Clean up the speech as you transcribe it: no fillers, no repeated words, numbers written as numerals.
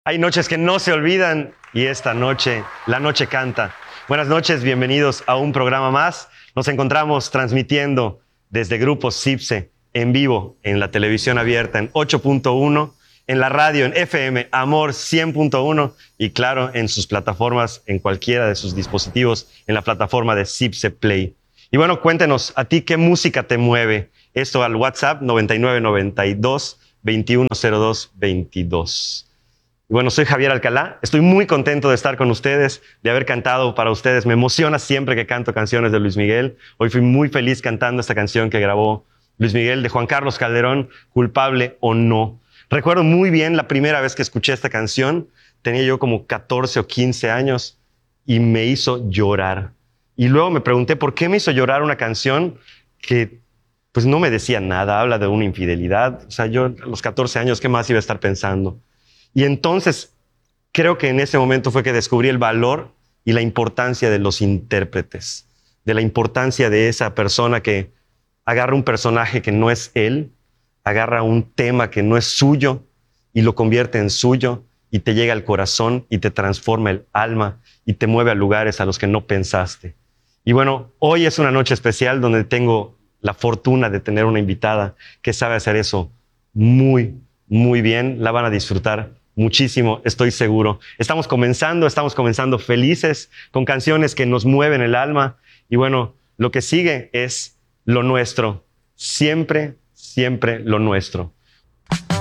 Hay noches que no se olvidan y esta noche, la noche canta. Buenas noches, bienvenidos a un programa más. Nos encontramos transmitiendo desde Grupo CIPSE en vivo en la televisión abierta en 8.1, en la radio en FM Amor 100.1 y claro, en sus plataformas, en cualquiera de sus dispositivos, en la plataforma de CIPSE Play. Y bueno, cuéntenos, ¿a ti qué música te mueve? Esto al WhatsApp 9992 2102 22. Y bueno, soy Javier Alcalá. Estoy muy contento de estar con ustedes, de haber cantado para ustedes. Me emociona siempre que canto canciones de Luis Miguel. Hoy fui muy feliz cantando esta canción que grabó Luis Miguel de Juan Carlos Calderón, Culpable o No. Recuerdo muy bien la primera vez que escuché esta canción. Tenía yo como 14 o 15 años y me hizo llorar. Y luego me pregunté por qué me hizo llorar una canción que pues no me decía nada, habla de una infidelidad. O sea, yo a los 14 años, ¿qué más iba a estar pensando? Y entonces creo que en ese momento fue que descubrí el valor y la importancia de los intérpretes, de la importancia de esa persona que agarra un personaje que no es él, agarra un tema que no es suyo y lo convierte en suyo y te llega al corazón y te transforma el alma y te mueve a lugares a los que no pensaste. Y bueno, hoy es una noche especial donde tengo la fortuna de tener una invitada que sabe hacer eso muy, muy bien. La van a disfrutar muchísimo, estoy seguro. Estamos comenzando felices con canciones que nos mueven el alma. Y bueno, lo que sigue es lo nuestro. Siempre, siempre lo nuestro.